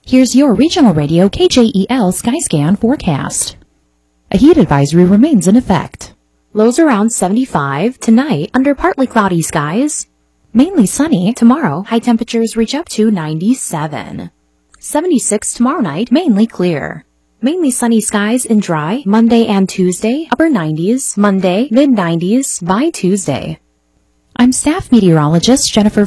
Here's your regional radio KJEL Skyscan forecast. A heat advisory remains in effect. Lows around 75 tonight under partly cloudy skies. Mainly sunny tomorrow. High temperatures reach up to 97. 76 tomorrow night, mainly clear. Mainly sunny skies and dry Monday and Tuesday, upper 90s, Monday, mid 90s by Tuesday. I'm staff meteorologist Jennifer